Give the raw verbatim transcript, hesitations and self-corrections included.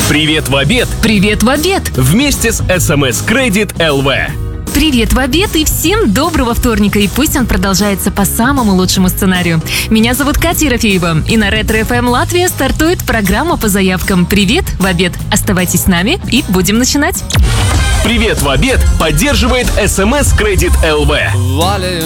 Привет в обед! Привет в обед! Вместе с эс эм эс Credit эл ви. Привет в обед и всем доброго вторника, и пусть он продолжается по самому лучшему сценарию. Меня зовут Катя Ерофеева, и на Ретро эф эм Латвия стартует программа по заявкам «Привет в обед». Оставайтесь с нами и будем начинать. Привет в обед поддерживает эс эм эс Credit эл ви.